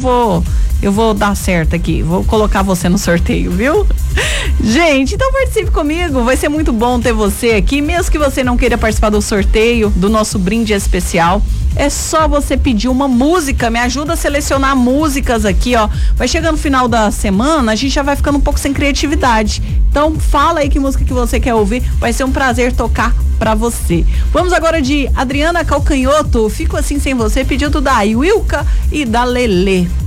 eu vou dar certo aqui, vou colocar você no sorteio, viu? Gente, então participe comigo, vai ser muito bom ter você aqui, mesmo que você não queira participar do sorteio, do nosso brinde especial, é só você pedir uma música, me ajuda a selecionar músicas aqui, ó, vai chegando no final da semana, a gente já vai ficando um pouco sem criatividade, então fala aí que música que você quer ouvir, vai ser um prazer tocar pra você. Vamos agora de Adriana Calcanhoto, Fico Assim Sem Você, pedido da Wilka e da Lelê.